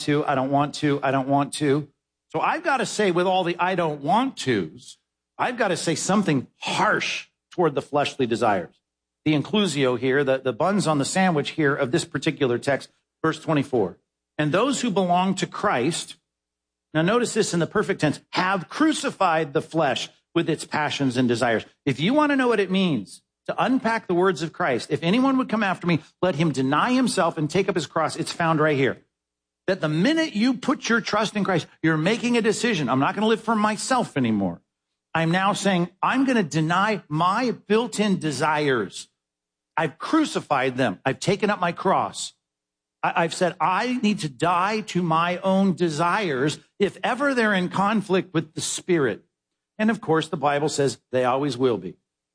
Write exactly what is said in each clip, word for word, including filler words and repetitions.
want to, I don't want to, I don't want to. So I've got to say with all the I don't want tos, I've got to say something harsh toward the fleshly desires. The inclusio here, the, the buns on the sandwich here of this particular text, verse twenty-four. And those who belong to Christ, now notice this in the perfect tense, have crucified the flesh with its passions and desires. If you want to know what it means to unpack the words of Christ, if anyone would come after me, let him deny himself and take up his cross. It's found right here. That the minute you put your trust in Christ, you're making a decision. I'm not going to live for myself anymore. I'm now saying, I'm going to deny my built-in desires. I've crucified them. I've taken up my cross. I, I've said, I need to die to my own desires if ever they're in conflict with the Spirit. And of course, the Bible says they always will be.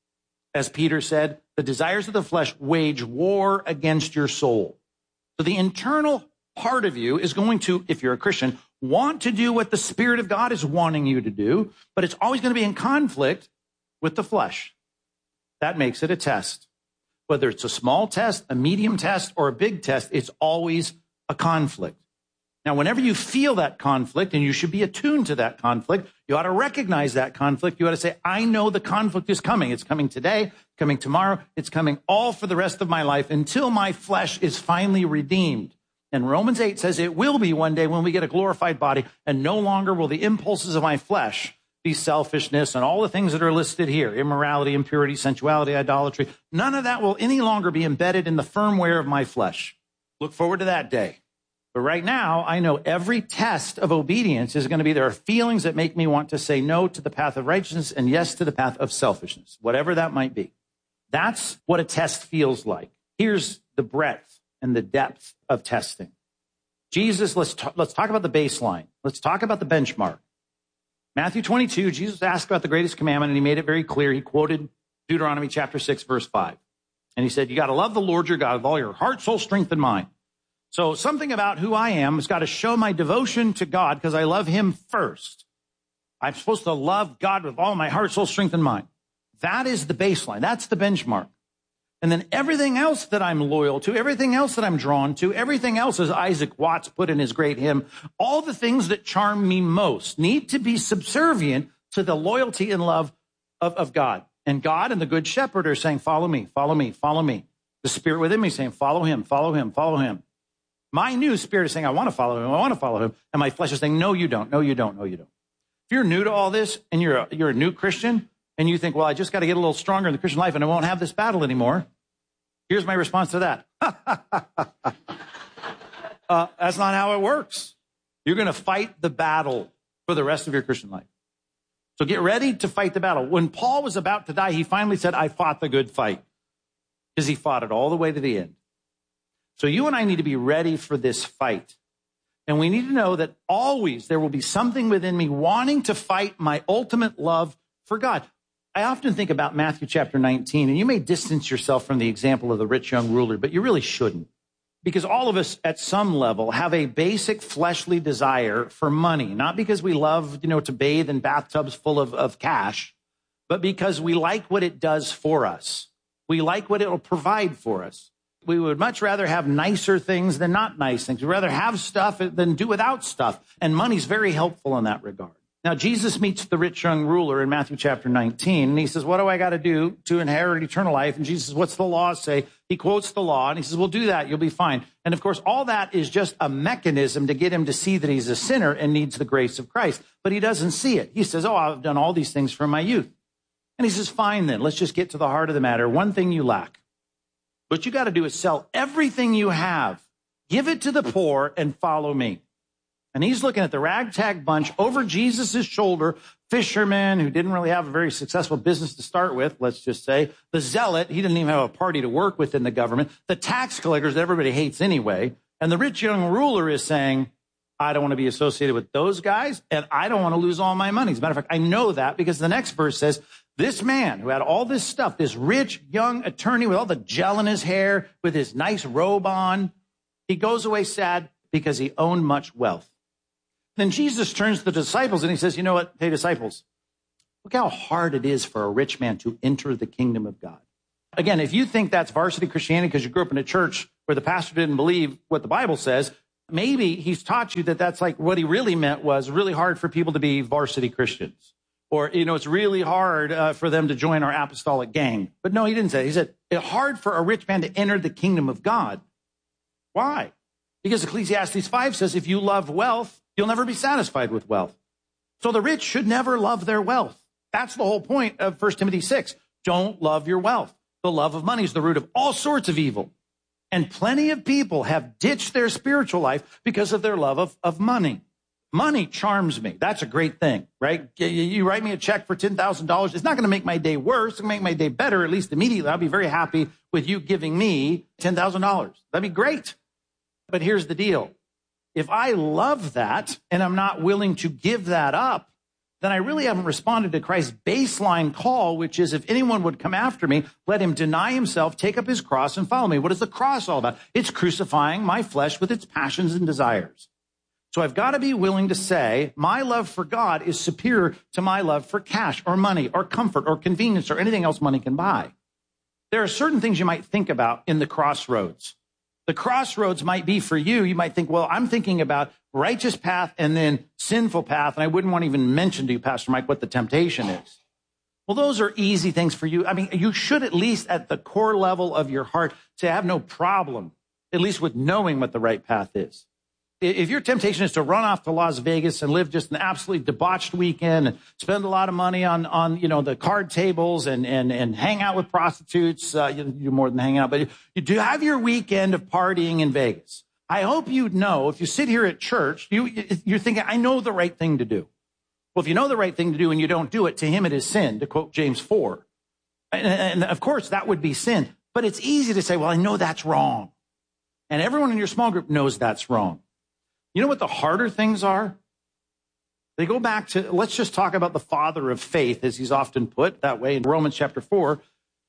As Peter said, the desires of the flesh wage war against your soul. So the internal part of you is going to, if you're a Christian, want to do what the Spirit of God is wanting you to do, but it's always going to be in conflict with the flesh. That makes it a test. Whether it's a small test, a medium test, or a big test, it's always a conflict. Now, whenever you feel that conflict, and you should be attuned to that conflict, you ought to recognize that conflict. You ought to say, I know the conflict is coming. It's coming today, coming tomorrow. It's coming all for the rest of my life until my flesh is finally redeemed. And Romans eight says it will be one day when we get a glorified body, and no longer will the impulses of my flesh be selfishness and all the things that are listed here, immorality, impurity, sensuality, idolatry. None of that will any longer be embedded in the firmware of my flesh. Look forward to that day. But right now, I know every test of obedience is going to be there are feelings that make me want to say no to the path of righteousness and yes to the path of selfishness, whatever that might be. That's what a test feels like. Here's the breadth and the depth of testing. Jesus, let's talk, let's talk about the baseline. Let's talk about the benchmark. Matthew twenty-two, Jesus asked about the greatest commandment, and he made it very clear. He quoted Deuteronomy chapter six, verse five. And he said, you got to love the Lord your God with all your heart, soul, strength, and mind. So something about who I am has got to show my devotion to God because I love him first. I'm supposed to love God with all my heart, soul, strength, and mind. That is the baseline. That's the benchmark. And then everything else that I'm loyal to, everything else that I'm drawn to, everything else, as Isaac Watts put in his great hymn, all the things that charm me most need to be subservient to the loyalty and love of, of God. And God and the Good Shepherd are saying, follow me, follow me, follow me. The Spirit within me saying, follow him, follow him, follow him. My new spirit is saying, I want to follow him, I want to follow him. And my flesh is saying, no, you don't, no, you don't, no, you don't. If you're new to all this and you're a, you're a new Christian and you think, well, I just got to get a little stronger in the Christian life and I won't have this battle anymore. Here's my response to that. uh, that's not how it works. You're going to fight the battle for the rest of your Christian life. So get ready to fight the battle. When Paul was about to die, he finally said, I fought the good fight, because he fought it all the way to the end. So you and I need to be ready for this fight. And we need to know that always there will be something within me wanting to fight my ultimate love for God. I often think about Matthew chapter nineteen, and you may distance yourself from the example of the rich young ruler, but you really shouldn't. Because all of us at some level have a basic fleshly desire for money, not because we love, you know, to bathe in bathtubs full of, of cash, but because we like what it does for us. We like what it will provide for us. We would much rather have nicer things than not nice things. We'd rather have stuff than do without stuff. And money's very helpful in that regard. Now, Jesus meets the rich young ruler in Matthew chapter nineteen, and he says, what do I got to do to inherit eternal life? And Jesus says, what's the law say? He quotes the law, and he says, well, do that. You'll be fine. And of course, all that is just a mechanism to get him to see that he's a sinner and needs the grace of Christ. But he doesn't see it. He says, oh, I've done all these things from my youth. And he says, fine then, let's just get to the heart of the matter. One thing you lack. What you got to do is sell everything you have, give it to the poor, and follow me. And he's looking at the ragtag bunch over Jesus' shoulder, fishermen who didn't really have a very successful business to start with, let's just say. The zealot, he didn't even have a party to work with in the government. The tax collectors that everybody hates anyway. And the rich young ruler is saying, I don't want to be associated with those guys, and I don't want to lose all my money. As a matter of fact, I know that because the next verse says, this man who had all this stuff, this rich young attorney with all the gel in his hair, with his nice robe on, he goes away sad because he owned much wealth. Then Jesus turns to the disciples and he says, you know what, hey, disciples, look how hard it is for a rich man to enter the kingdom of God. Again, if you think that's varsity Christianity because you grew up in a church where the pastor didn't believe what the Bible says, maybe he's taught you that that's like what he really meant was really hard for people to be varsity Christians. Or, you know, it's really hard uh, for them to join our apostolic gang. But no, he didn't say that. He said it's hard for a rich man to enter the kingdom of God. Why? Because Ecclesiastes five says if you love wealth, you'll never be satisfied with wealth. So the rich should never love their wealth. That's the whole point of First Timothy six. Don't love your wealth. The love of money is the root of all sorts of evil. And plenty of people have ditched their spiritual life because of their love of, of money. Money charms me. That's a great thing, right? You write me a check for ten thousand dollars. It's not going to make my day worse. It's going to make my day better, at least immediately. I'll be very happy with you giving me ten thousand dollars. That'd be great. But here's the deal. If I love that and I'm not willing to give that up, then I really haven't responded to Christ's baseline call, which is if anyone would come after me, let him deny himself, take up his cross, and follow me. What is the cross all about? It's crucifying my flesh with its passions and desires. So I've got to be willing to say my love for God is superior to my love for cash or money or comfort or convenience or anything else money can buy. There are certain things you might think about in the crossroads. The crossroads might be for you. You might think, well, I'm thinking about righteous path and then sinful path. And I wouldn't want to even mention to you, Pastor Mike, what the temptation is. Well, those are easy things for you. I mean, you should at least at the core level of your heart to have no problem, at least with knowing what the right path is. If your temptation is to run off to Las Vegas and live just an absolutely debauched weekend and spend a lot of money on, on you know, the card tables and, and, and hang out with prostitutes, uh, you do more than hang out, but you do have your weekend of partying in Vegas. I hope you know, if you sit here at church, you, you're thinking, I know the right thing to do. Well, if you know the right thing to do and you don't do it, to him it is sin, to quote James four. And, and of course, that would be sin. But it's easy to say, well, I know that's wrong. And everyone in your small group knows that's wrong. You know what the harder things are? They go back to, let's just talk about the father of faith, as he's often put that way in Romans chapter four,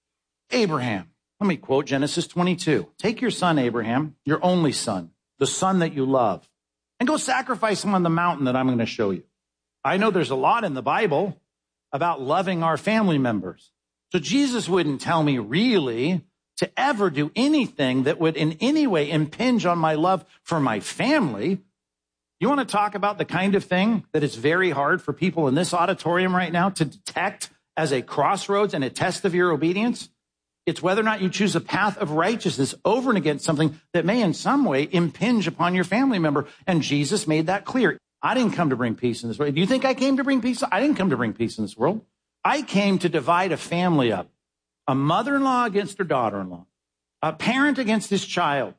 Abraham. Let me quote Genesis twenty-two. Take your son, Abraham, your only son, the son that you love, and go sacrifice him on the mountain that I'm going to show you. I know there's a lot in the Bible about loving our family members. So Jesus wouldn't tell me really to ever do anything that would in any way impinge on my love for my family. You want to talk about the kind of thing that is very hard for people in this auditorium right now to detect as a crossroads and a test of your obedience? It's whether or not you choose a path of righteousness over and against something that may in some way impinge upon your family member. And Jesus made that clear. I didn't come to bring peace in this world. Do you think I came to bring peace? I didn't come to bring peace in this world. I came to divide a family up. A mother-in-law against her daughter-in-law. A parent against his child.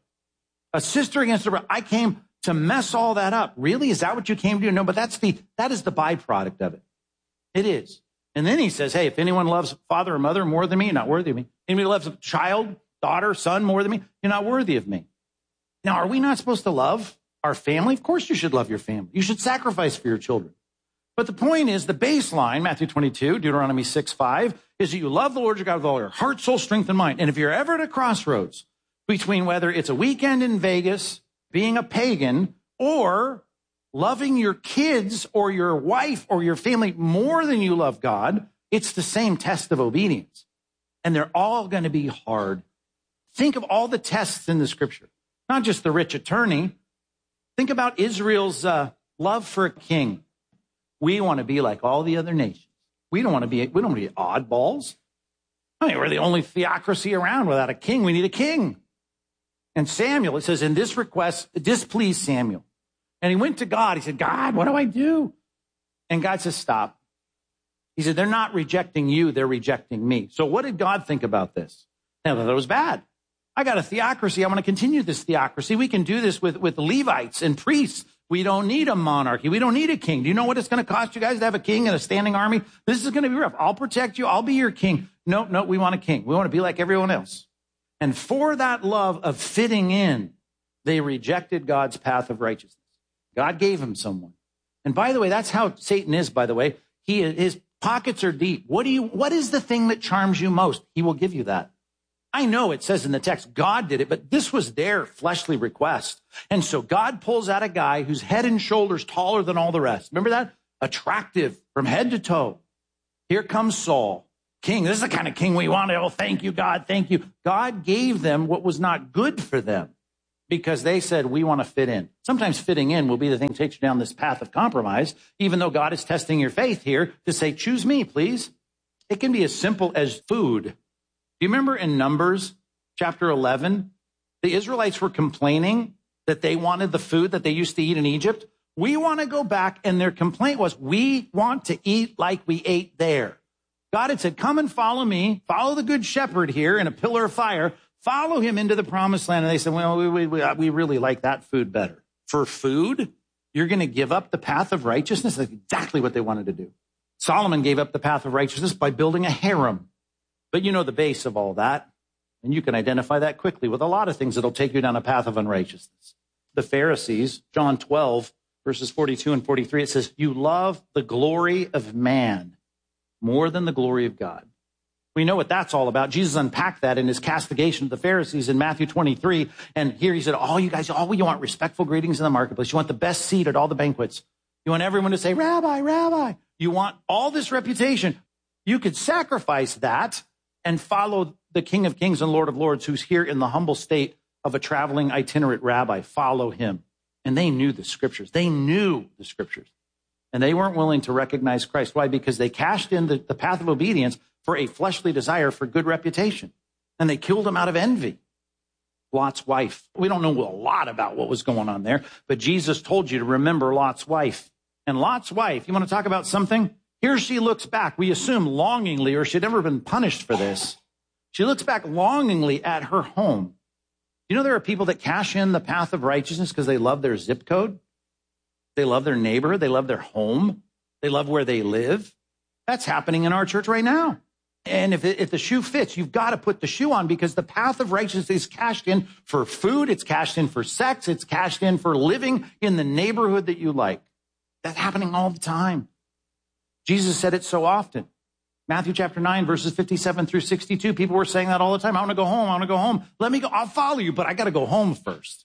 A sister against her brother. I came to mess all that up. Really? Is that what you came to do? No, but that's the, that is the byproduct of it. It is. And then he says, hey, if anyone loves father or mother more than me, you're not worthy of me. Anybody loves a child, daughter, son more than me, you're not worthy of me. Now, are we not supposed to love our family? Of course you should love your family. You should sacrifice for your children. But the point is, the baseline, Matthew twenty-two, Deuteronomy six five, is that you love the Lord your God with all your heart, soul, strength, and mind. And if you're ever at a crossroads between whether it's a weekend in Vegas, being a pagan, or loving your kids or your wife or your family more than you love God, it's the same test of obedience. And they're all going to be hard. Think of all the tests in the scripture, not just the rich attorney. Think about Israel's uh, love for a king. We want to be like all the other nations. We don't want to be, we don't want to be oddballs. I mean, we're the only theocracy around without a king. We need a king. And Samuel, it says, in this request, displeased Samuel. And he went to God. He said, God, what do I do? And God says, stop. He said, they're not rejecting you. They're rejecting me. So what did God think about this? Now, that was bad. I got a theocracy. I want to continue this theocracy. We can do this with, with Levites and priests. We don't need a monarchy. We don't need a king. Do you know what it's going to cost you guys to have a king and a standing army? This is going to be rough. I'll protect you. I'll be your king. No, no, we want a king. We want to be like everyone else. And for that love of fitting in, they rejected God's path of righteousness. God gave him someone. And by the way, that's how Satan is, by the way. He, his pockets are deep. What do you, what is the thing that charms you most? He will give you that. I know it says in the text, God did it, but this was their fleshly request. And so God pulls out a guy who's head and shoulders taller than all the rest. Remember that? Attractive from head to toe. Here comes Saul. King, this is the kind of king we want. Oh, thank you, God. Thank you. God gave them what was not good for them. because they said, we want to fit in. Sometimes fitting in will be the thing that takes you down this path of compromise, even though God is testing your faith here to say, choose me, please. It can be as simple as food. Do you remember in Numbers chapter eleven, the Israelites were complaining that they wanted the food that they used to eat in Egypt? We want to go back, and their complaint was, we want to eat like we ate there. God had said, come and follow me, follow the good shepherd here in a pillar of fire, follow him into the promised land. And they said, well, we, we, we really like that food better. For food, you're going to give up the path of righteousness? That's exactly what they wanted to do. Solomon gave up the path of righteousness by building a harem. But you know the base of all that, and you can identify that quickly with a lot of things that'll take you down a path of unrighteousness. The Pharisees, John twelve, verses forty-two and forty-three, it says, you love the glory of man more than the glory of God. We know what that's all about. Jesus unpacked that in his castigation of the Pharisees in Matthew twenty-three. And here he said, all you guys, all you want respectful greetings in the marketplace. You want the best seat at all the banquets. You want everyone to say, Rabbi, Rabbi. You want all this reputation. You could sacrifice that and follow the King of Kings and Lord of Lords, who's here in the humble state of a traveling itinerant rabbi. Follow him. And they knew the scriptures. They knew the scriptures. And they weren't willing to recognize Christ. Why? Because they cashed in the, the path of obedience for a fleshly desire for good reputation. And they killed him out of envy. Lot's wife. We don't know a lot about what was going on there, but Jesus told you to remember Lot's wife. And Lot's wife, you want to talk about something? Here she looks back, we assume longingly, or she'd never been punished for this. She looks back longingly at her home. You know, there are people that cash in the path of righteousness because they love their zip code. They love their neighbor. They love their home. They love where they live. That's happening in our church right now. And if, it, if the shoe fits, you've got to put the shoe on, because the path of righteousness is cashed in for food. It's cashed in for sex. It's cashed in for living in the neighborhood that you like. That's happening all the time. Jesus said it so often. Matthew chapter nine, verses fifty-seven through sixty-two. People were saying that all the time. I want to go home. I want to go home. Let me go. I'll follow you, but I got to go home first.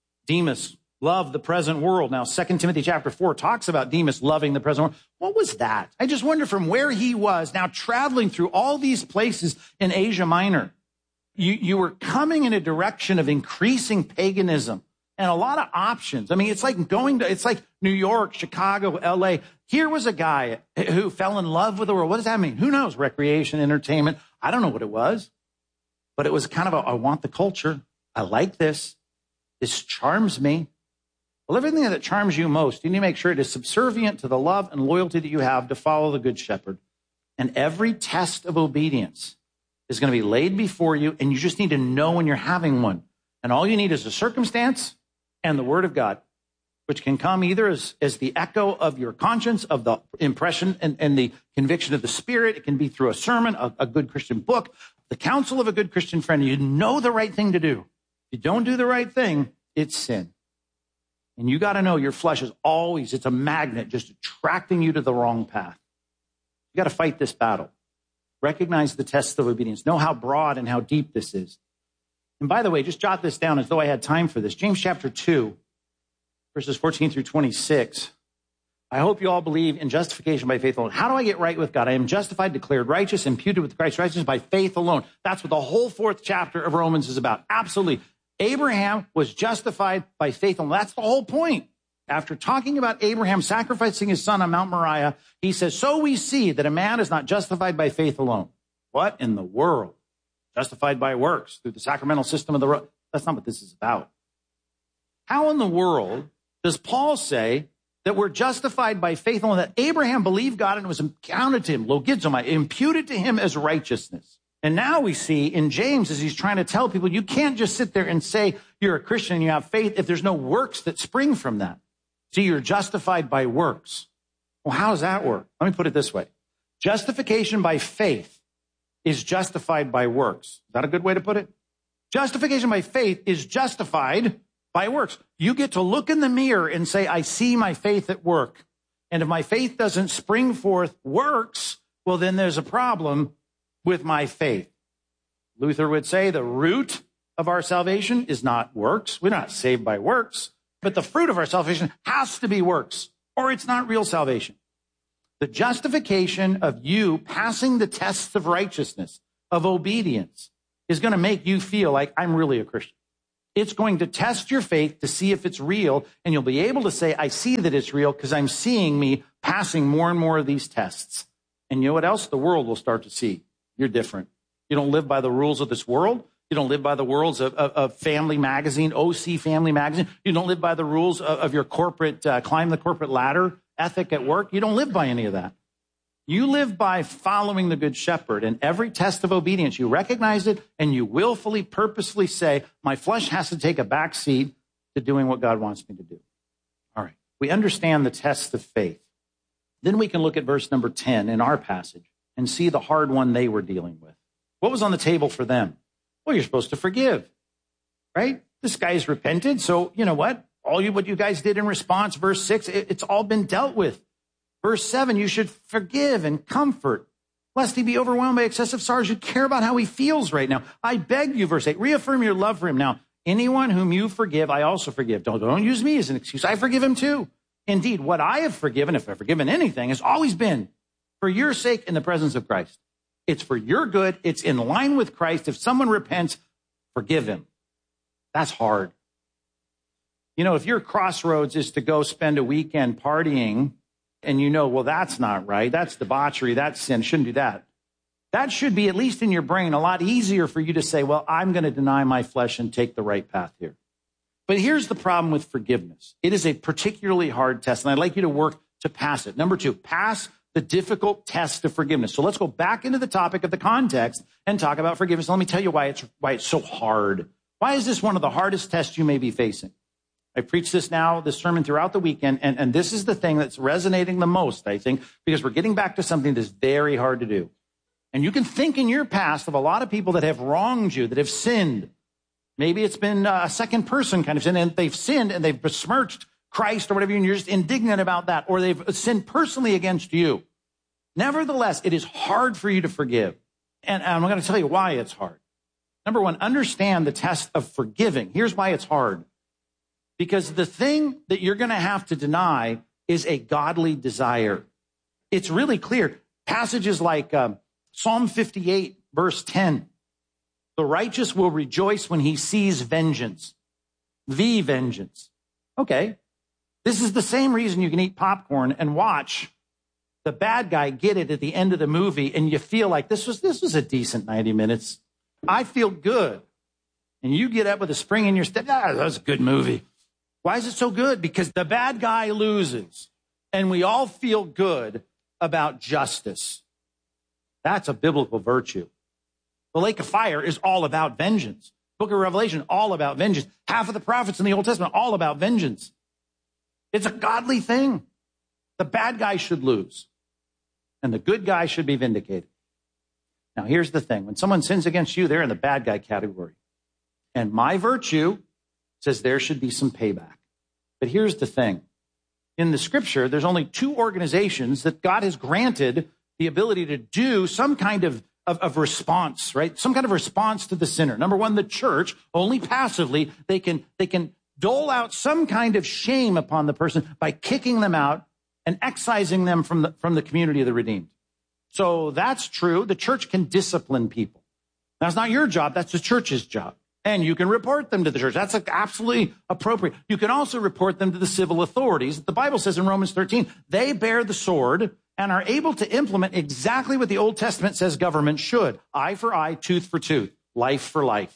Demas loved the present world. Now, Second Timothy chapter four talks about Demas loving the present world. What was that? I just wonder, from where he was now traveling through all these places in Asia Minor, you, you were coming in a direction of increasing paganism and a lot of options. I mean, it's like going to, it's like New York, Chicago, L A. Here was a guy who fell in love with the world. What does that mean? Who knows? Recreation, entertainment. I don't know what it was, but it was kind of a, I want the culture. I like this. This charms me. Well, everything that charms you most, you need to make sure it is subservient to the love and loyalty that you have to follow the Good Shepherd. And every test of obedience is going to be laid before you, and you just need to know when you're having one. And all you need is a circumstance and the Word of God, which can come either as, as the echo of your conscience, of the impression and, and the conviction of the Spirit. It can be through a sermon, a, a good Christian book, the counsel of a good Christian friend. You know the right thing to do. If you don't do the right thing, it's sin. And you got to know your flesh is always, it's a magnet just attracting you to the wrong path. You got to fight this battle. Recognize the test of obedience. Know how broad and how deep this is. And by the way, just jot this down as though I had time for this. James chapter two, verses fourteen through twenty-six. I hope you all believe in justification by faith alone. How do I get right with God? I am justified, declared righteous, imputed with Christ's righteousness by faith alone. That's what the whole fourth chapter of Romans is about. Absolutely. Abraham was justified by faith alone. That's the whole point. After talking about Abraham sacrificing his son on Mount Moriah, he says, so we see that a man is not justified by faith alone. What in the world? Justified by works through the sacramental system of the road. That's not what this is about. How in the world does Paul say that we're justified by faith alone, that Abraham believed God and it was counted to him, logizomai, imputed to him as righteousness? And now we see in James, as he's trying to tell people, you can't just sit there and say you're a Christian and you have faith if there's no works that spring from that. See, you're justified by works. Well, how does that work? Let me put it this way. Justification by faith is justified by works. Is that a good way to put it? Justification by faith is justified by works. You get to look in the mirror and say, I see my faith at work. And if my faith doesn't spring forth works, well, then there's a problem with my faith. Luther would say the root of our salvation is not works. We're not saved by works, but the fruit of our salvation has to be works, or it's not real salvation. The justification of you passing the tests of righteousness, of obedience, is going to make you feel like I'm really a Christian. It's going to test your faith to see if it's real, and you'll be able to say, I see that it's real because I'm seeing me passing more and more of these tests. And you know what else? The world will start to see you're different. You don't live by the rules of this world. You don't live by the rules of, of, of Family Magazine, O C Family Magazine. You don't live by the rules of, of your corporate, uh, climb the corporate ladder ethic at work. You don't live by any of that. You live by following the Good Shepherd. And every test of obedience, you recognize it and you willfully, purposefully say, my flesh has to take a back seat to doing what God wants me to do. All right. We understand the test of faith. Then we can look at verse number ten in our passage and see the hard one they were dealing with. What was on the table for them? Well, you're supposed to forgive, right? This guy's repented. So you know what? All you, what you guys did in response, verse six, it, it's all been dealt with. Verse seven, you should forgive and comfort, lest he be overwhelmed by excessive sorrows. You care about how he feels right now. I beg you, verse eight, reaffirm your love for him. Now, anyone whom you forgive, I also forgive. Don't, don't use me as an excuse. I forgive him too. Indeed, what I have forgiven, if I've forgiven anything, has always been for your sake in the presence of Christ. It's for your good. It's in line with Christ. If someone repents, forgive him. That's hard. You know, if your crossroads is to go spend a weekend partying and you know, well, that's not right. That's debauchery. That's sin. Shouldn't do that. That should be, at least in your brain, a lot easier for you to say, well, I'm going to deny my flesh and take the right path here. But here's the problem with forgiveness. It is a particularly hard test, and I'd like you to work to pass it. Number two, pass the difficult test of forgiveness. So let's go back into the topic of the context and talk about forgiveness. Let me tell you why it's why it's so hard. Why is this one of the hardest tests you may be facing? I preach this now, this sermon throughout the weekend, and, and this is the thing that's resonating the most, I think, because we're getting back to something that's very hard to do. And you can think in your past of a lot of people that have wronged you, that have sinned. Maybe it's been a second person kind of sin, and they've sinned and they've besmirched Christ or whatever, and you're just indignant about that, or they've sinned personally against you. Nevertheless, it is hard for you to forgive. And I'm going to tell you why it's hard. Number one, understand the test of forgiving. Here's why it's hard. Because the thing that you're going to have to deny is a godly desire. It's really clear. Passages like um, Psalm fifty-eight, verse ten. The righteous will rejoice when he sees vengeance. The vengeance. Okay. This is the same reason you can eat popcorn and watch the bad guy get it at the end of the movie, and you feel like this was this was a decent ninety minutes. I feel good. And you get up with a spring in your step. Ah, that was a good movie. Why is it so good? Because the bad guy loses, and we all feel good about justice. That's a biblical virtue. The lake of fire is all about vengeance. Book of Revelation, all about vengeance. Half of the prophets in the Old Testament, all about vengeance. It's a godly thing. The bad guy should lose, and the good guy should be vindicated. Now, here's the thing. When someone sins against you, they're in the bad guy category. And my virtue says there should be some payback. But here's the thing. In the scripture, there's only two organizations that God has granted the ability to do some kind of, of, of response, right? Some kind of response to the sinner. Number one, the church, only passively, they can, they can dole out some kind of shame upon the person by kicking them out and excising them from the, from the community of the redeemed. So that's true. The church can discipline people. That's not your job. That's the church's job. And you can report them to the church. That's absolutely appropriate. You can also report them to the civil authorities. The Bible says in Romans thirteen, they bear the sword and are able to implement exactly what the Old Testament says government should. Eye for eye, tooth for tooth, life for life.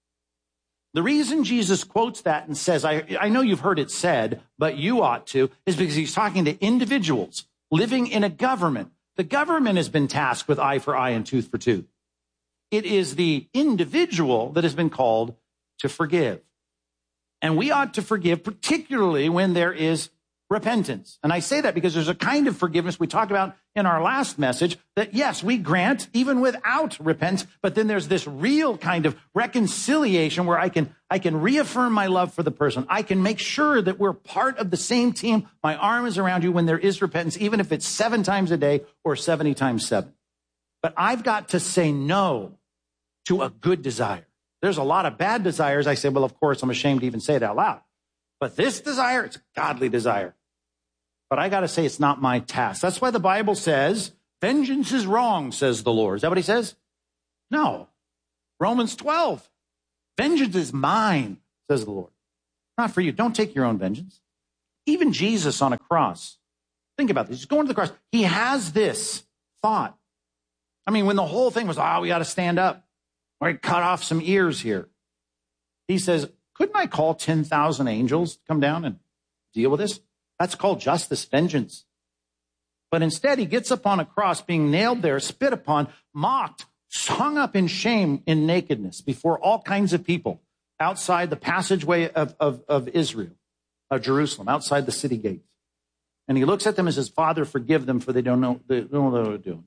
The reason Jesus quotes that and says, I, I know you've heard it said, but you ought to, is because he's talking to individuals living in a government. The government has been tasked with eye for eye and tooth for tooth. It is the individual that has been called to forgive. And we ought to forgive, particularly when there is repentance. And I say that because there's a kind of forgiveness we talked about in our last message that, yes, we grant even without repentance, but then there's this real kind of reconciliation where I can, I can reaffirm my love for the person. I can make sure that we're part of the same team. My arm is around you when there is repentance, even if it's seven times a day or seventy times seven. But I've got to say no to a good desire. There's a lot of bad desires. I say, well, of course, I'm ashamed to even say it out loud. But this desire, it's a godly desire. But I got to say, it's not my task. That's why the Bible says, vengeance is wrong, says the Lord. Is that what he says? No. Romans twelve. Vengeance is mine, says the Lord. Not for you. Don't take your own vengeance. Even Jesus on a cross. Think about this. He's going to the cross. He has this thought. I mean, when the whole thing was, oh, we got to stand up. Or cut off some ears here. He says, couldn't I call ten thousand angels to come down and deal with this? That's called justice, vengeance. But instead, he gets up on a cross, being nailed there, spit upon, mocked, hung up in shame, in nakedness, before all kinds of people outside the passageway of, of, of Israel, of Jerusalem, outside the city gates. And he looks at them and says, Father, forgive them, for they don't know, they don't know what they're doing.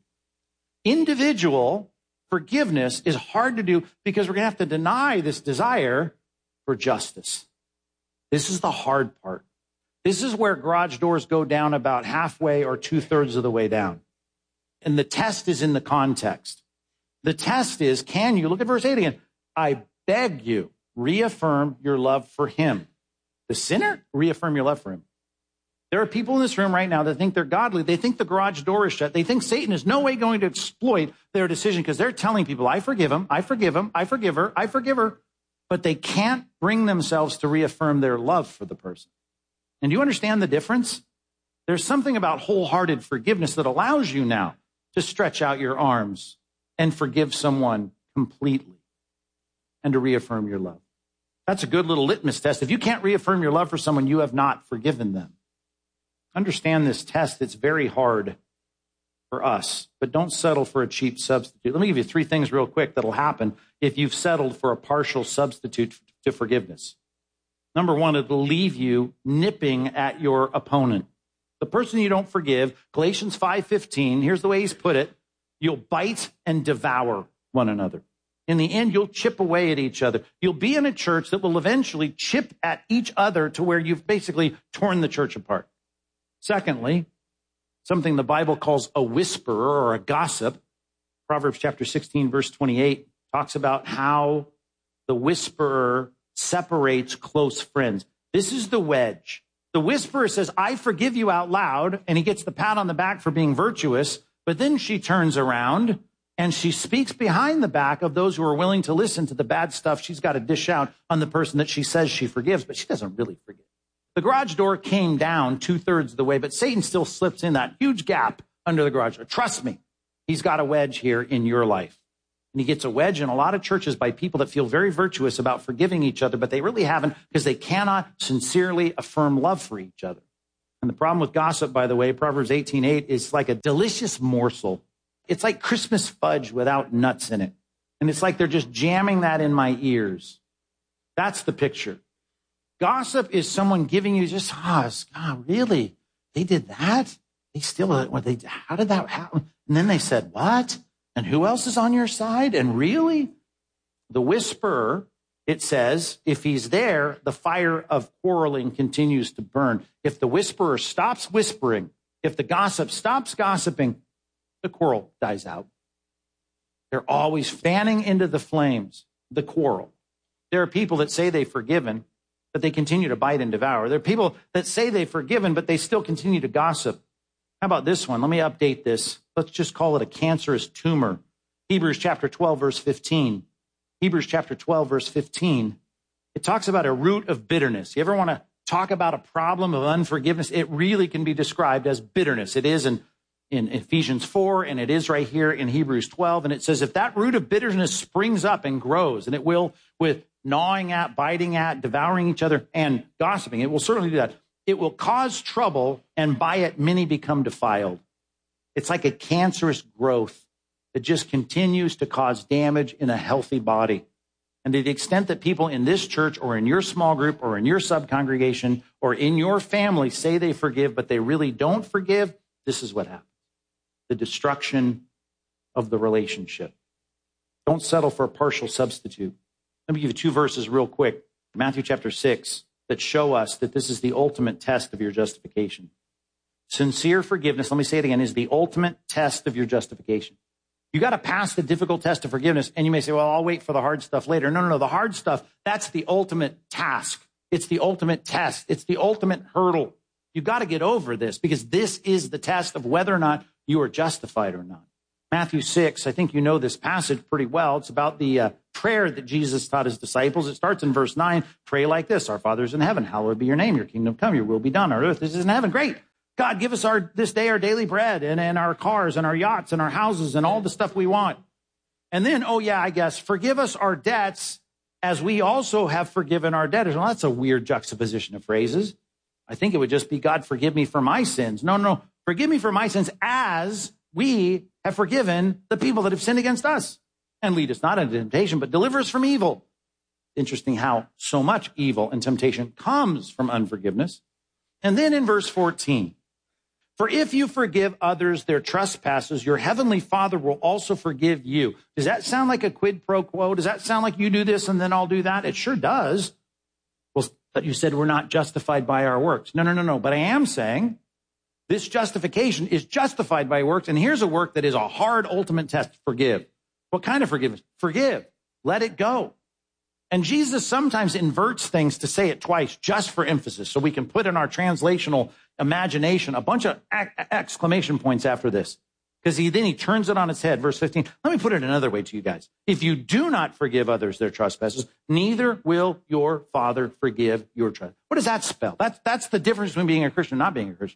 Individual forgiveness is hard to do because we're going to have to deny this desire for justice. This is the hard part. This is where garage doors go down about halfway or two-thirds of the way down. And the test is in the context. The test is, can you, look at verse eight again, I beg you, reaffirm your love for him. The sinner, reaffirm your love for him. There are people in this room right now that think they're godly. They think the garage door is shut. They think Satan is no way going to exploit their decision because they're telling people, I forgive him, I forgive him, I forgive her, I forgive her. But they can't bring themselves to reaffirm their love for the person. And do you understand the difference? There's something about wholehearted forgiveness that allows you now to stretch out your arms and forgive someone completely and to reaffirm your love. That's a good little litmus test. If you can't reaffirm your love for someone, you have not forgiven them. Understand this test. It's very hard for us, but don't settle for a cheap substitute. Let me give you three things real quick that'll happen if you've settled for a partial substitute to forgiveness. Number one, it'll leave you nipping at your opponent. The person you don't forgive, Galatians five fifteen, here's the way he's put it, you'll bite and devour one another. In the end, you'll chip away at each other. You'll be in a church that will eventually chip at each other to where you've basically torn the church apart. Secondly, something the Bible calls a whisperer or a gossip. Proverbs chapter sixteen, verse twenty-eight talks about how the whisperer separates close friends. This is the wedge. The whisperer says, I forgive you out loud, and he gets the pat on the back for being virtuous, but then she turns around and she speaks behind the back of those who are willing to listen to the bad stuff she's got to dish out on the person that she says she forgives, but she doesn't really forgive. The garage door came down two-thirds of the way, but Satan still slips in that huge gap under the garage door. Trust me, he's got a wedge here in your life. And he gets a wedge in a lot of churches by people that feel very virtuous about forgiving each other, but they really haven't because they cannot sincerely affirm love for each other. And the problem with gossip, by the way, Proverbs eighteen eight, is like a delicious morsel. It's like Christmas fudge without nuts in it. And it's like they're just jamming that in my ears. That's the picture. Gossip is someone giving you just, ah, oh, God, really? They did that? They still, what they, how did that happen? And then they said, what? And who else is on your side? And really? The whisperer, it says, if he's there, the fire of quarreling continues to burn. If the whisperer stops whispering, if the gossip stops gossiping, the quarrel dies out. They're always fanning into the flames the quarrel. There are people that say they've forgiven, but they continue to bite and devour. There are people that say they've forgiven, but they still continue to gossip. How about this one? Let me update this. Let's just call it a cancerous tumor. Hebrews chapter twelve, verse fifteen. Hebrews chapter twelve, verse fifteen. It talks about a root of bitterness. You ever want to talk about a problem of unforgiveness? It really can be described as bitterness. It is in, in Ephesians four, and it is right here in Hebrews twelve. And it says, if that root of bitterness springs up and grows, and it will with gnawing at, biting at, devouring each other, and gossiping, it will certainly do that. It will cause trouble, and by it many become defiled. It's like a cancerous growth that just continues to cause damage in a healthy body. And to the extent that people in this church or in your small group or in your subcongregation or in your family say they forgive, but they really don't forgive, this is what happens. The destruction of the relationship. Don't settle for a partial substitute. Let me give you two verses real quick. Matthew chapter six. That show us that this is the ultimate test of your justification. Sincere forgiveness, let me say it again, is the ultimate test of your justification. You got to pass the difficult test of forgiveness, and you may say, well, I'll wait for the hard stuff later. No, no, no, the hard stuff, that's the ultimate task. It's the ultimate test. It's the ultimate hurdle. You've got to get over this because this is the test of whether or not you are justified or not. Matthew six, I think you know this passage pretty well. It's about the uh, prayer that Jesus taught his disciples. It starts in verse nine. Pray like this: Our Father is in heaven, hallowed be your name. Your kingdom come, your will be done on earth as it is in heaven. Great. God, give us our this day our daily bread and, and our cars and our yachts and our houses and all the stuff we want. And then, oh yeah, I guess, forgive us our debts as we also have forgiven our debtors. Well, that's a weird juxtaposition of phrases. I think it would just be, God, forgive me for my sins. No, no, forgive me for my sins as we have forgiven the people that have sinned against us. And lead us not into temptation, but deliver us from evil. Interesting how so much evil and temptation comes from unforgiveness. And then in verse fourteen, for if you forgive others their trespasses, your heavenly Father will also forgive you. Does that sound like a quid pro quo? Does that sound like you do this and then I'll do that? It sure does. Well, but you said we're not justified by our works. No, no, no, no. But I am saying this justification is justified by works. And here's a work that is a hard ultimate test: forgive. What kind of forgiveness? Forgive. Let it go. And Jesus sometimes inverts things to say it twice just for emphasis, so we can put in our translational imagination a bunch of exclamation points after this. Because he then he turns it on its head. Verse fifteen. Let me put it another way to you guys. If you do not forgive others their trespasses, neither will your Father forgive your trespasses. What does that spell? That's, that's the difference between being a Christian and not being a Christian.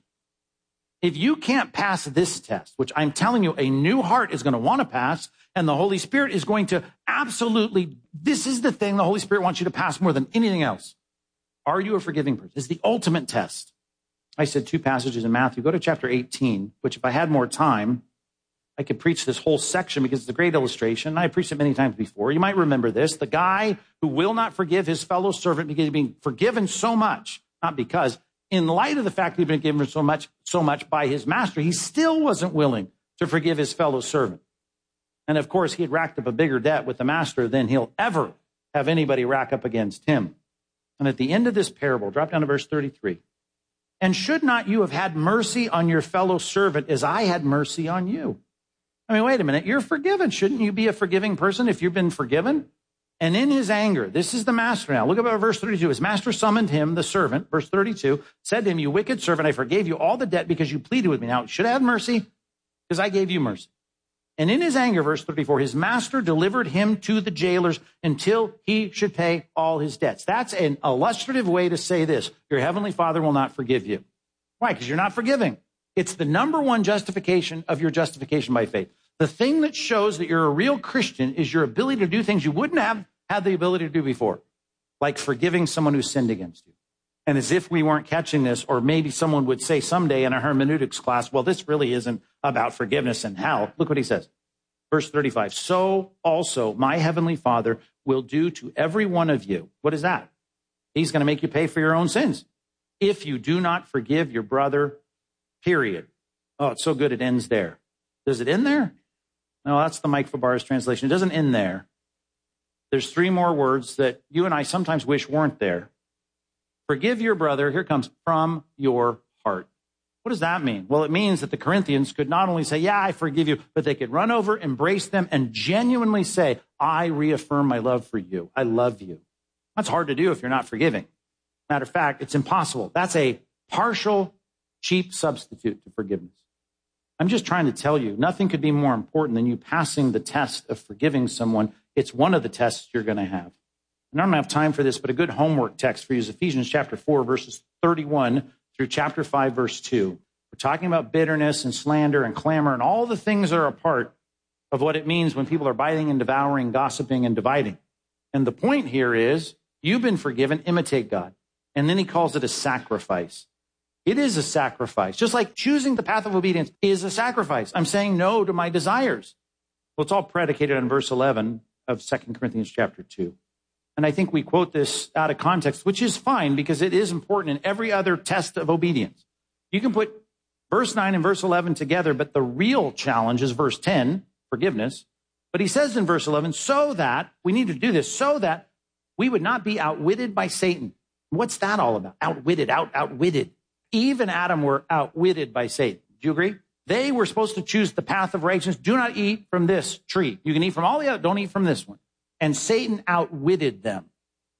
If you can't pass this test, which I'm telling you, a new heart is going to want to pass, and the Holy Spirit is going to absolutely, this is the thing the Holy Spirit wants you to pass more than anything else. Are you a forgiving person? It's the ultimate test. I said two passages in Matthew. Go to chapter eighteen, which if I had more time, I could preach this whole section because it's a great illustration. I preached it many times before. You might remember this. The guy who will not forgive his fellow servant because he's being forgiven so much, not because, in light of the fact that he'd been given so much, so much by his master, he still wasn't willing to forgive his fellow servant. And of course, he had racked up a bigger debt with the master than he'll ever have anybody rack up against him. And at the end of this parable, drop down to verse thirty-three. And should not you have had mercy on your fellow servant as I had mercy on you? I mean, wait a minute. You're forgiven. Shouldn't you be a forgiving person if you've been forgiven? And in his anger, this is the master now. Look at verse thirty-two. His master summoned him, the servant, verse thirty-two, said to him, you wicked servant, I forgave you all the debt because you pleaded with me. Now, should I have mercy? Because I gave you mercy. And in his anger, verse thirty-four, his master delivered him to the jailers until he should pay all his debts. That's an illustrative way to say this. Your heavenly Father will not forgive you. Why? Because you're not forgiving. It's the number one justification of your justification by faith. The thing that shows that you're a real Christian is your ability to do things you wouldn't have had the ability to do before, like forgiving someone who sinned against you. And as if we weren't catching this, or maybe someone would say someday in a hermeneutics class, well, this really isn't about forgiveness and hell. Look what he says. Verse thirty-five, so also my heavenly Father will do to every one of you. What is that? He's going to make you pay for your own sins. If you do not forgive your brother, period. Oh, it's so good it ends there. Does it end there? No, that's the Mike Fabar's translation. It doesn't end there. There's three more words that you and I sometimes wish weren't there. Forgive your brother, here comes, from your heart. What does that mean? Well, it means that the Corinthians could not only say, yeah, I forgive you, but they could run over, embrace them, and genuinely say, I reaffirm my love for you. I love you. That's hard to do if you're not forgiving. Matter of fact, it's impossible. That's a partial, cheap substitute to forgiveness. I'm just trying to tell you, nothing could be more important than you passing the test of forgiving someone. It's one of the tests you're going to have. And I don't have time for this, but a good homework text for you is Ephesians chapter four, verses thirty-one through chapter five, verse two. We're talking about bitterness and slander and clamor and all the things that are a part of what it means when people are biting and devouring, gossiping and dividing. And the point here is, you've been forgiven, imitate God. And then he calls it a sacrifice. It is a sacrifice. Just like choosing the path of obedience is a sacrifice. I'm saying no to my desires. Well, it's all predicated on verse eleven of Second Corinthians chapter two. And I think we quote this out of context, which is fine because it is important in every other test of obedience. You can put verse nine and verse eleven together, but the real challenge is verse ten, forgiveness. But he says in verse eleven, so that, we need to do this, so that we would not be outwitted by Satan. What's that all about? Outwitted, out, outwitted. Eve and Adam were outwitted by Satan. Do you agree? They were supposed to choose the path of righteousness. Do not eat from this tree. You can eat from all the other, don't eat from this one. And Satan outwitted them.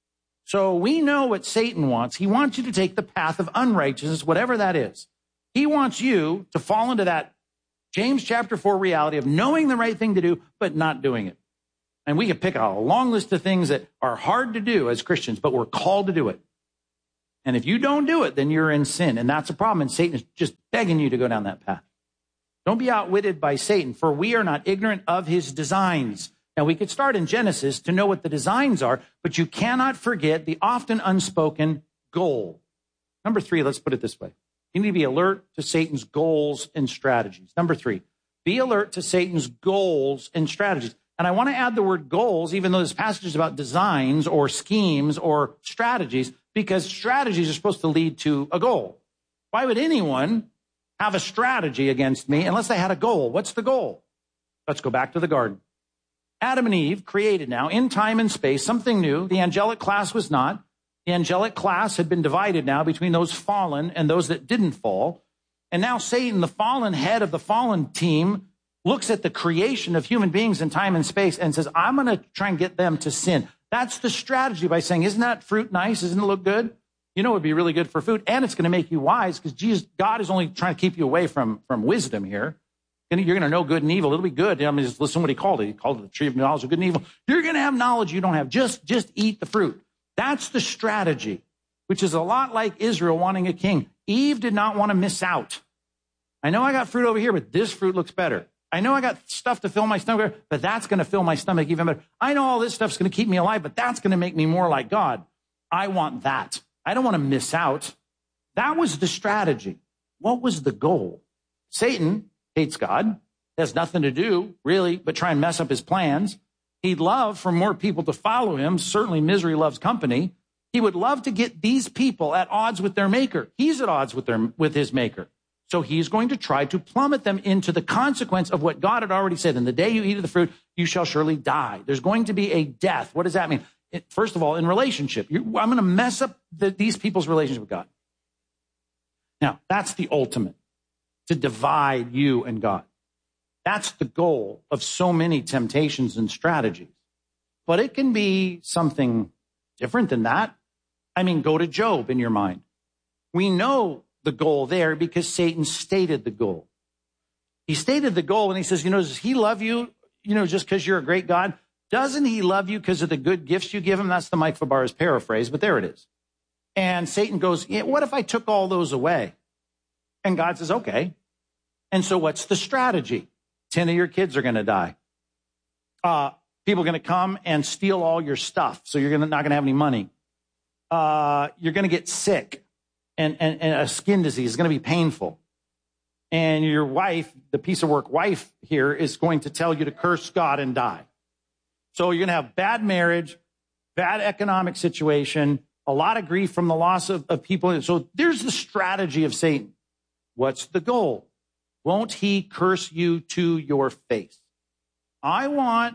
So we know what Satan wants. He wants you to take the path of unrighteousness, whatever that is. He wants you to fall into that James chapter four reality of knowing the right thing to do, but not doing it. And we could pick out a long list of things that are hard to do as Christians, but we're called to do it. And if you don't do it, then you're in sin. And that's a problem. And Satan is just begging you to go down that path. Don't be outwitted by Satan, for we are not ignorant of his designs. Now, we could start in Genesis to know what the designs are, but you cannot forget the often unspoken goal. Number three, let's put it this way. You need to be alert to Satan's goals and strategies. Number three, be alert to Satan's goals and strategies. And I want to add the word goals, even though this passage is about designs or schemes or strategies, because strategies are supposed to lead to a goal. Why would anyone have a strategy against me unless they had a goal? What's the goal? Let's go back to the garden. Adam and Eve created now in time and space something new. The angelic class was not. The angelic class had been divided now between those fallen and those that didn't fall. And now Satan, the fallen head of the fallen team, looks at the creation of human beings in time and space and says, I'm going to try and get them to sin. That's the strategy by saying, isn't that fruit nice? Doesn't it look good? You know, it would be really good for food. And it's going to make you wise because Jesus, God is only trying to keep you away from, from wisdom here. And you're going to know good and evil. It'll be good. I mean, just listen to what he called it. He called it the tree of knowledge of good and evil. You're going to have knowledge you don't have. Just, just eat the fruit. That's the strategy, which is a lot like Israel wanting a king. Eve did not want to miss out. I know I got fruit over here, but this fruit looks better. I know I got stuff to fill my stomach, but that's going to fill my stomach even better. I know all this stuff's going to keep me alive, but that's going to make me more like God. I want that. I don't want to miss out. That was the strategy. What was the goal? Satan hates God. Has nothing to do, really, but try and mess up his plans. He'd love for more people to follow him. Certainly misery loves company. He would love to get these people at odds with their maker. He's at odds with their, with his maker. So he's going to try to plummet them into the consequence of what God had already said. In the day you eat of the fruit, you shall surely die. There's going to be a death. What does that mean? It, first of all, in relationship, you, I'm going to mess up the, these people's relationship with God. Now, that's the ultimate, to divide you and God. That's the goal of so many temptations and strategies. But it can be something different than that. I mean, go to Job in your mind. We know the goal there because Satan stated the goal. He stated the goal and he says, you know, does he love you, you know, just because you're a great God? Doesn't he love you because of the good gifts you give him? That's the Mike Fabar's paraphrase, but there it is. And Satan goes, yeah, what if I took all those away? And God says, okay. And so what's the strategy? Ten of your kids are going to die. Uh, people are going to come and steal all your stuff. So you're gonna, not going to have any money. Uh, you're going to get sick. And, and, and a skin disease is going to be painful. And your wife, the piece of work wife here, is going to tell you to curse God and die. So you're going to have bad marriage, bad economic situation, a lot of grief from the loss of, of people. So there's the strategy of Satan. What's the goal? Won't he curse you to your face? I want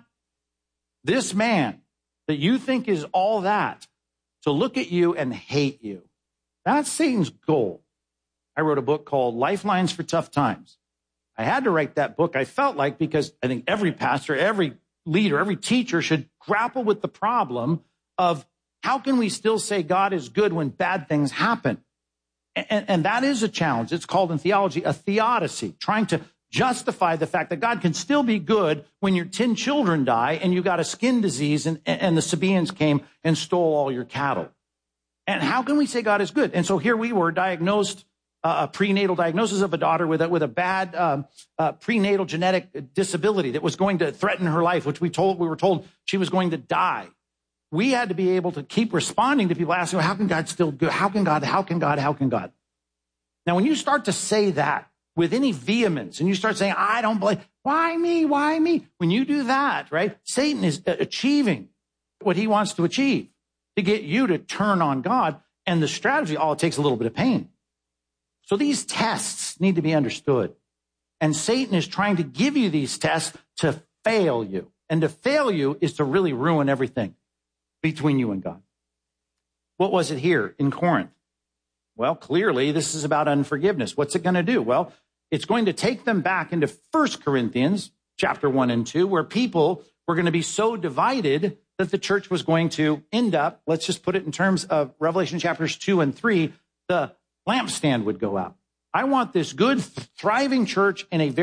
this man that you think is all that to look at you and hate you. That's Satan's goal. I wrote a book called Lifelines for Tough Times. I had to write that book, I felt like, because I think every pastor, every leader, every teacher should grapple with the problem of how can we still say God is good when bad things happen? And, and that is a challenge. It's called in theology a theodicy, trying to justify the fact that God can still be good when your ten children die and you got a skin disease and, and the Sabaeans came and stole all your cattle. And how can we say God is good? And so here we were diagnosed, uh, a prenatal diagnosis of a daughter with a, with a bad um, uh, prenatal genetic disability that was going to threaten her life, which we told we were told she was going to die. We had to be able to keep responding to people asking, well, how can God still good? How can God? How can God? How can God? Now, when you start to say that with any vehemence and you start saying, I don't believe, why me? Why me? When you do that, right, Satan is achieving what he wants to achieve, to get you to turn on God. And the strategy, all it takes a little bit of pain. So these tests need to be understood. And Satan is trying to give you these tests to fail you. And to fail you is to really ruin everything between you and God. What was it here in Corinth? Well, clearly this is about unforgiveness. What's it going to do? Well, it's going to take them back into First Corinthians chapter one and two, where people were going to be so divided that the church was going to end up, let's just put it in terms of Revelation chapters two and three, the lampstand would go out. I want this good, thriving church in a very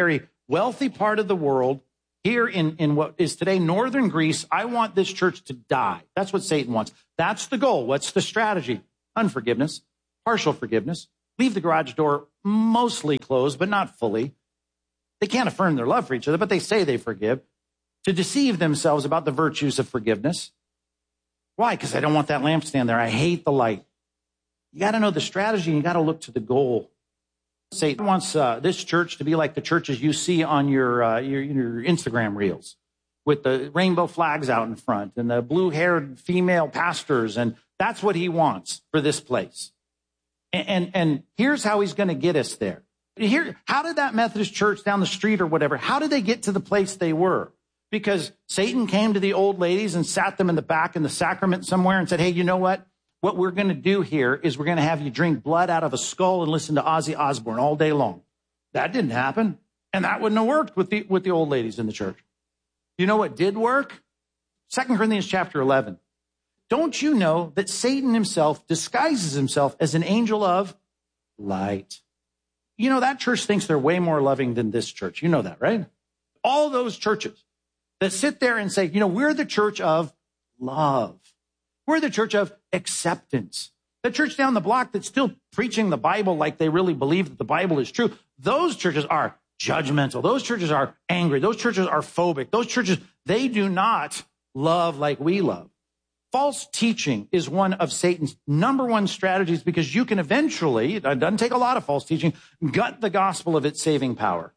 wealthy part of the world, here in, in what is today northern Greece. I want this church to die. That's what Satan wants. That's the goal. What's the strategy? Unforgiveness, partial forgiveness. Leave the garage door mostly closed, but not fully. They can't affirm their love for each other, but they say they forgive. To deceive themselves about the virtues of forgiveness. Why? Because I don't want that lampstand there. I hate the light. You got to know the strategy, and you got to look to the goal. Satan wants uh, this church to be like the churches you see on your, uh, your your Instagram reels, with the rainbow flags out in front and the blue-haired female pastors, and that's what he wants for this place. And and, and here's how he's going to get us there. Here, how did that Methodist church down the street or whatever, how did they get to the place they were? Because Satan came to the old ladies and sat them in the back in the sacrament somewhere and said, hey, you know what? What we're going to do here is we're going to have you drink blood out of a skull and listen to Ozzy Osbourne all day long. That didn't happen. And that wouldn't have worked with the, with the old ladies in the church. You know what did work? Second Corinthians chapter eleven. Don't you know that Satan himself disguises himself as an angel of light? You know, that church thinks they're way more loving than this church. You know that, right? All those churches that sit there and say, you know, we're the church of love. We're the church of acceptance. The church down the block that's still preaching the Bible like they really believe that the Bible is true. Those churches are judgmental. Those churches are angry. Those churches are phobic. Those churches, they do not love like we love. False teaching is one of Satan's number one strategies, because you can eventually, it doesn't take a lot of false teaching, gut the gospel of its saving power.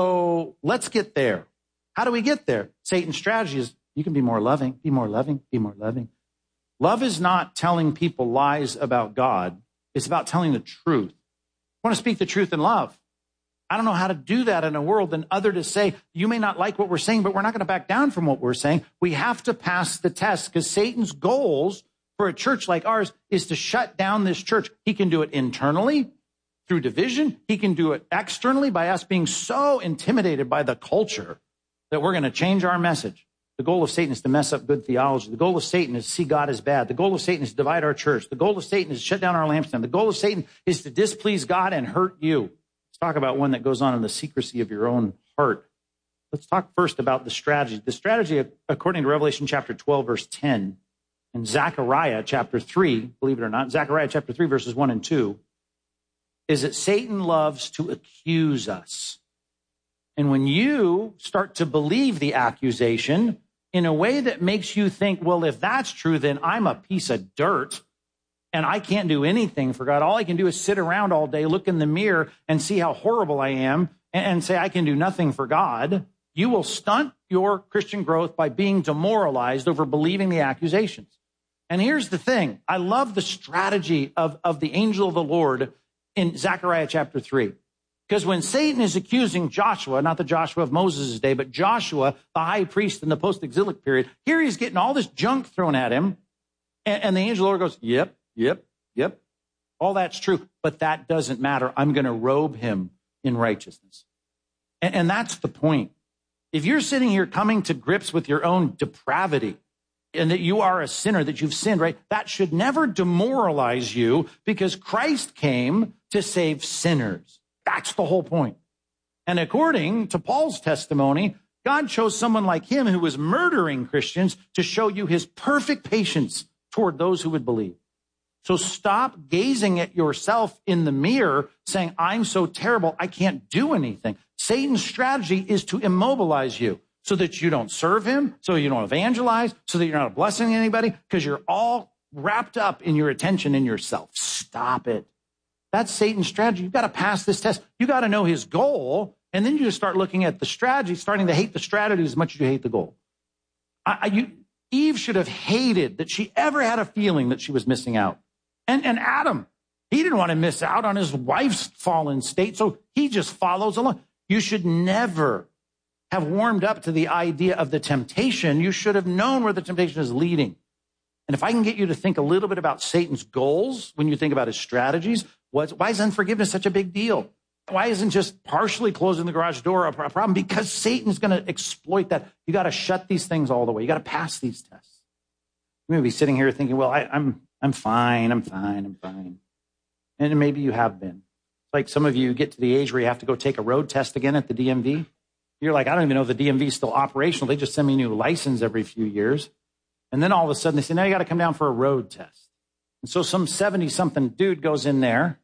So let's get there. How do we get there? Satan's strategy is you can be more loving, be more loving, be more loving. Love is not telling people lies about God. It's about telling the truth. I want to speak the truth in love. I don't know how to do that in a world than other to say, you may not like what we're saying, but we're not going to back down from what we're saying. We have to pass the test, because Satan's goals for a church like ours is to shut down this church. He can do it internally through division. He can do it externally by us being so intimidated by the culture that we're going to change our message. The goal of Satan is to mess up good theology. The goal of Satan is to see God as bad. The goal of Satan is to divide our church. The goal of Satan is to shut down our lampstand. The goal of Satan is to displease God and hurt you. Let's talk about one that goes on in the secrecy of your own heart. Let's talk first about the strategy. The strategy, according to Revelation chapter twelve, verse ten, and Zechariah chapter three, believe it or not, Zechariah chapter three, verses one and two, is that Satan loves to accuse us. And when you start to believe the accusation in a way that makes you think, well, if that's true, then I'm a piece of dirt and I can't do anything for God. All I can do is sit around all day, look in the mirror and see how horrible I am and say I can do nothing for God. You will stunt your Christian growth by being demoralized over believing the accusations. And here's the thing. I love the strategy of, of the angel of the Lord in Zechariah chapter three. Because when Satan is accusing Joshua, not the Joshua of Moses' day, but Joshua, the high priest in the post-exilic period, here he's getting all this junk thrown at him. And, and the angel of the Lord goes, yep, yep, yep. All that's true, but that doesn't matter. I'm going to robe him in righteousness. And, and that's the point. If you're sitting here coming to grips with your own depravity and that you are a sinner, that you've sinned, right? That should never demoralize you, because Christ came to save sinners. That's the whole point. And according to Paul's testimony, God chose someone like him who was murdering Christians to show you his perfect patience toward those who would believe. So stop gazing at yourself in the mirror saying, I'm so terrible, I can't do anything. Satan's strategy is to immobilize you so that you don't serve him, so you don't evangelize, so that you're not a blessing to anybody, because you're all wrapped up in your attention in yourself. Stop it. That's Satan's strategy. You've got to pass this test. You got to know his goal, and then you just start looking at the strategy, starting to hate the strategy as much as you hate the goal. I, I, you, Eve should have hated that she ever had a feeling that she was missing out. And, and Adam, he didn't want to miss out on his wife's fallen state, so he just follows along. You should never have warmed up to the idea of the temptation. You should have known where the temptation is leading. And if I can get you to think a little bit about Satan's goals when you think about his strategies, what's, why is unforgiveness such a big deal? Why isn't just partially closing the garage door a problem? Because Satan's going to exploit that. You got to shut these things all the way. You got to pass these tests. You may be sitting here thinking, well, I, I'm I'm fine, I'm fine, I'm fine. And maybe you have been. Like some of you get to the age where you have to go take a road test again at the D M V. You're like, I don't even know if the D M V is still operational. They just send me a new license every few years. And then all of a sudden they say, now you got to come down for a road test. And so some seventy-something dude goes in there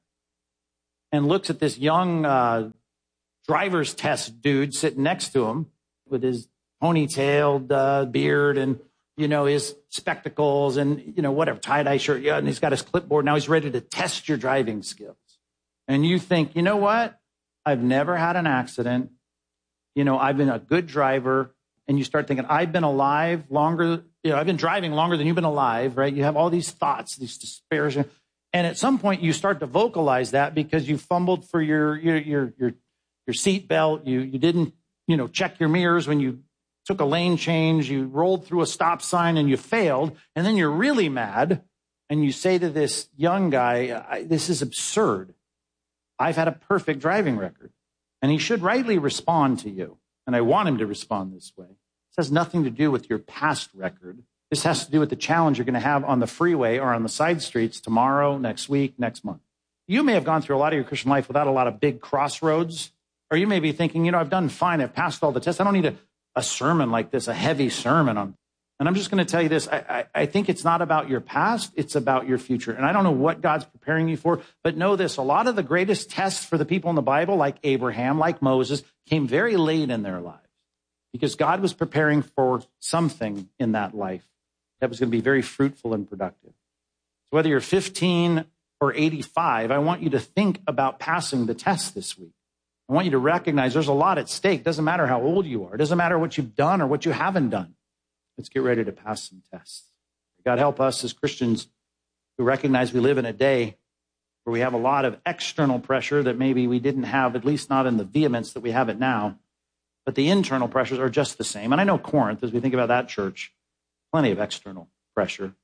and looks at this young uh, driver's test dude sitting next to him with his ponytailed uh, beard and, you know, his spectacles and, you know, whatever, tie-dye shirt. Yeah, and he's got his clipboard. Now he's ready to test your driving skills. And you think, you know what? I've never had an accident. You know, I've been a good driver. And you start thinking, I've been alive longer, you know, I've been driving longer than you've been alive, right? You have all these thoughts, these despairs. And at some point you start to vocalize that because you fumbled for your, your, your, your, your seat belt. You, you didn't, you know, check your mirrors when you took a lane change. You rolled through a stop sign and you failed. And then you're really mad. And you say to this young guy, this is absurd. I've had a perfect driving record. And he should rightly respond to you. And I want him to respond this way. This has nothing to do with your past record. This has to do with the challenge you're going to have on the freeway or on the side streets tomorrow, next week, next month. You may have gone through a lot of your Christian life without a lot of big crossroads. Or you may be thinking, you know, I've done fine. I've passed all the tests. I don't need a, a sermon like this, a heavy sermon on. And I'm just going to tell you this. I, I, I think it's not about your past. It's about your future. And I don't know what God's preparing you for, but know this. A lot of the greatest tests for the people in the Bible, like Abraham, like Moses, came very late in their lives because God was preparing for something in that life that was going to be very fruitful and productive. So whether you're fifteen or eighty-five, I want you to think about passing the test this week. I want you to recognize there's a lot at stake. Doesn't matter how old you are. It doesn't matter what you've done or what you haven't done. Let's get ready to pass some tests. God help us as Christians who recognize we live in a day where we have a lot of external pressure that maybe we didn't have, at least not in the vehemence that we have it now. But the internal pressures are just the same. And I know Corinth, as we think about that church, plenty of external pressure.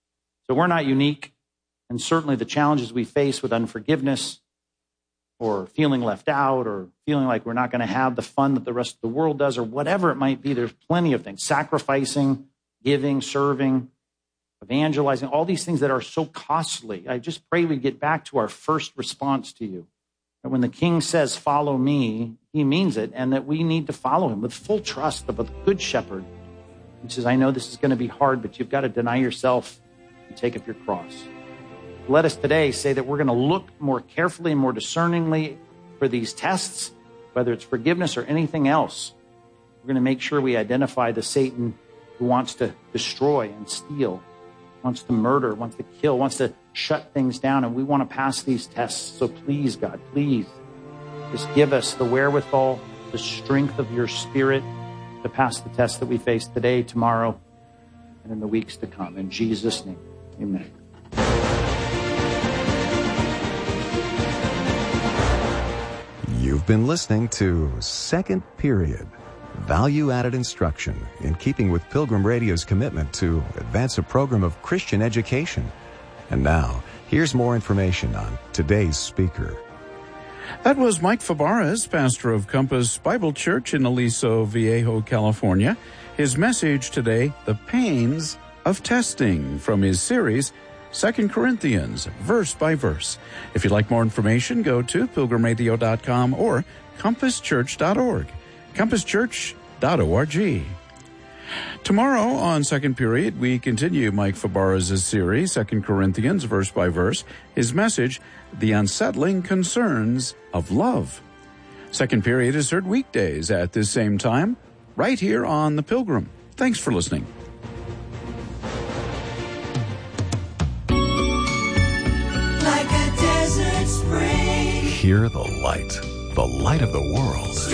So we're not unique. And certainly the challenges we face with unforgiveness or feeling left out or feeling like we're not going to have the fun that the rest of the world does or whatever it might be, there's plenty of things. Sacrificing, giving, serving, evangelizing, all these things that are so costly. I just pray we get back to our first response to you. That when the King says, follow me, he means it, and that we need to follow him with full trust of a good shepherd. He says, I know this is going to be hard, but you've got to deny yourself and take up your cross. Let us today say that we're going to look more carefully and more discerningly for these tests, whether it's forgiveness or anything else. We're going to make sure we identify the Satan who wants to destroy and steal, wants to murder, wants to kill, wants to shut things down, and we want to pass these tests. So please, God, please, just give us the wherewithal, the strength of your Spirit to pass the tests that we face today, tomorrow, and in the weeks to come. In Jesus' name, amen. You've been listening to Second Period, value-added instruction in keeping with Pilgrim Radio's commitment to advance a program of Christian education. And now, here's more information on today's speaker. That was Mike Fabarez, pastor of Compass Bible Church in Aliso Viejo, California. His message today, The Pains of Testing, from his series, Second Corinthians, verse by verse. If you'd like more information, go to pilgrim radio dot com or compass church dot org, compass church dot org. Tomorrow on Second Period, we continue Mike Fabarez's series, Second Corinthians, verse by verse. His message, The Unsettling Concerns of Love. Second Period is heard weekdays at this same time, right here on The Pilgrim. Thanks for listening. Hear the light, the light of the world.